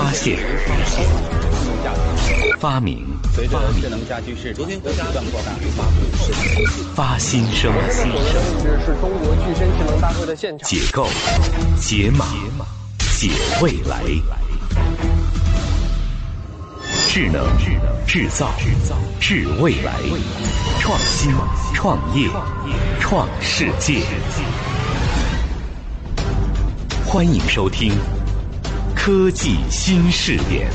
发现、发明、 随着智能家居市场不断扩大， 发新生、 这是中国具身智能大会的现场。 解构、解码、解未来。智能、制造、智未来，创新、创业、创世界。欢迎收听科技新视点。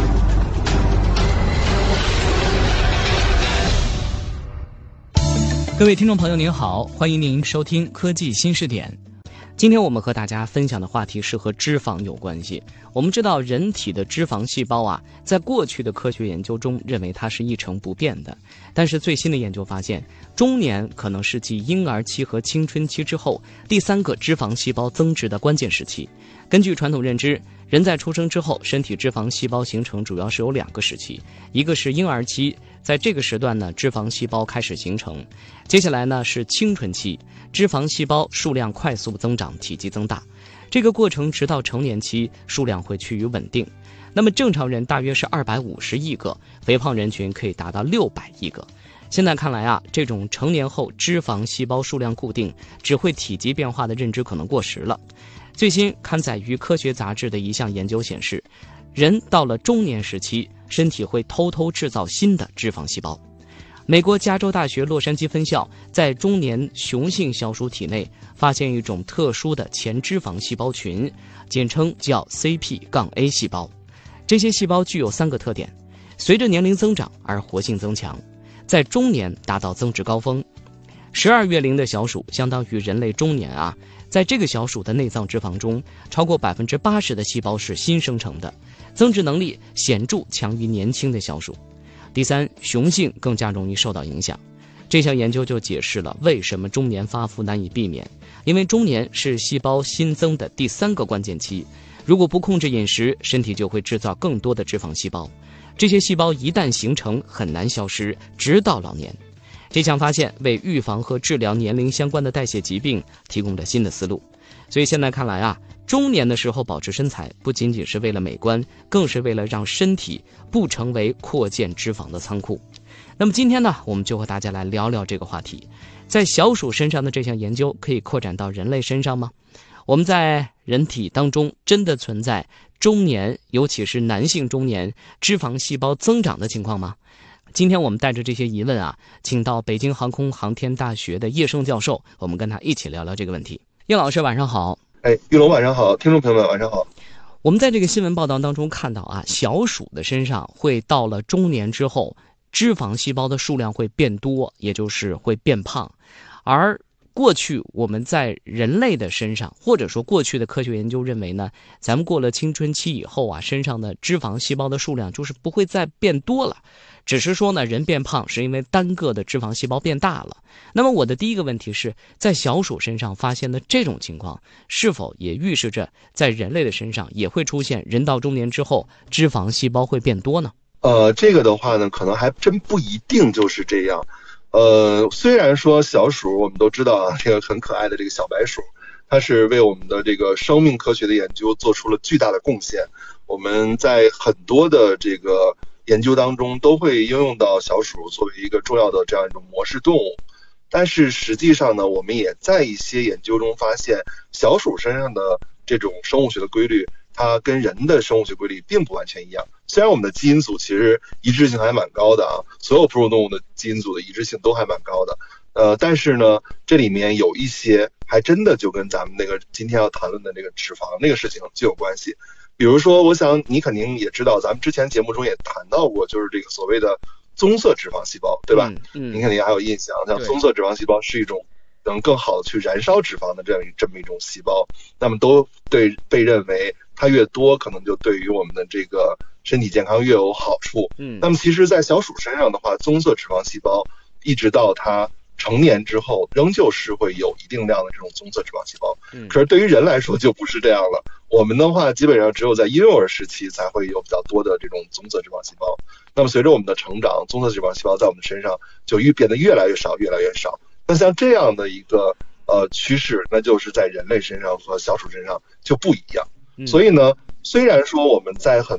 各位听众朋友您好，欢迎您收听科技新视点。今天我们和大家分享的话题是和脂肪有关系。我们知道人体的脂肪细胞啊，在过去的科学研究中认为它是一成不变的，但是最新的研究发现，中年可能是继婴儿期和青春期之后第三个脂肪细胞增殖的关键时期。根据传统认知，人在出生之后，身体脂肪细胞形成主要是有两个时期，一个是婴儿期，在这个时段呢，脂肪细胞开始形成。接下来呢是青春期，脂肪细胞数量快速增长，体积增大。这个过程直到成年期，数量会趋于稳定。那么正常人大约是250亿个，肥胖人群可以达到600亿个。现在看来啊，这种成年后脂肪细胞数量固定，只会体积变化的认知可能过时了。最新刊载于科学杂志的一项研究显示，人到了中年时期，身体会偷偷制造新的脂肪细胞。美国加州大学洛杉矶分校在中年雄性小鼠体内发现一种特殊的前脂肪细胞群，简称叫 CP-A 细胞。这些细胞具有3个特点：随着年龄增长而活性增强，在中年达到增殖高峰。12月龄的小鼠相当于人类中年啊，在这个小鼠的内脏脂肪中，超过80%的细胞是新生成的，增殖能力显著强于年轻的小鼠。第三，雄性更加容易受到影响。这项研究就解释了为什么中年发福难以避免，因为中年是细胞新增的第3个关键期，如果不控制饮食，身体就会制造更多的脂肪细胞，这些细胞一旦形成很难消失，直到老年。这项发现为预防和治疗年龄相关的代谢疾病提供了新的思路。所以现在看来啊，中年的时候保持身材不仅仅是为了美观，更是为了让身体不成为扩建脂肪的仓库。那么今天呢，我们就和大家来聊聊这个话题。在小鼠身上的这项研究可以扩展到人类身上吗？我们在人体当中真的存在中年，尤其是男性中年脂肪细胞增长的情况吗？今天我们带着这些疑问啊，请到北京航空航天大学的叶盛教授，我们跟他一起聊聊这个问题。叶老师晚上好。 玉龙晚上好，听众朋友们晚上好。 我们在这个新闻报道当中看到啊，小鼠的身上会到了中年之后，脂肪细胞的数量会变多，也就是会变胖。而过去我们在人类的身上，或者说过去的科学研究认为呢，咱们过了青春期以后啊，身上的脂肪细胞的数量就是不会再变多了，只是说呢，人变胖是因为单个的脂肪细胞变大了。那么我的第一个问题是，在小鼠身上发现的这种情况，是否也预示着在人类的身上也会出现人到中年之后脂肪细胞会变多呢？ 这个的话呢，可能还真不一定就是这样。虽然说小鼠我们都知道啊，这个很可爱的这个小白鼠，它是为我们的这个生命科学的研究做出了巨大的贡献。我们在很多的这个研究当中都会应用到小鼠作为一个重要的这样一种模式动物。但是实际上呢，我们也在一些研究中发现，小鼠身上的这种生物学的规律，它跟人的生物学规律并不完全一样。虽然我们的基因组其实一致性还蛮高的啊，所有哺乳动物的基因组的一致性都还蛮高的，但是呢，这里面有一些还真的就跟咱们那个今天要谈论的这个脂肪那个事情就有关系。比如说，我想你肯定也知道，咱们之前节目中也谈到过，就是这个所谓的棕色脂肪细胞，对吧？你肯定还有印象，像棕色脂肪细胞是一种能更好的去燃烧脂肪的这么一种细胞，那么都被认为它越多，可能就对于我们的这个身体健康越有好处。那么其实在小鼠身上的话，棕色脂肪细胞一直到它成年之后，仍旧是会有一定量的这种棕色脂肪细胞。可是对于人来说就不是这样了。我们的话基本上只有在婴幼儿时期才会有比较多的这种棕色脂肪细胞。那么随着我们的成长，棕色脂肪细胞在我们身上就变得越来越少，越来越少。那像这样的一个趋势，那就是在人类身上和小鼠身上就不一样。所以呢，虽然说我们在很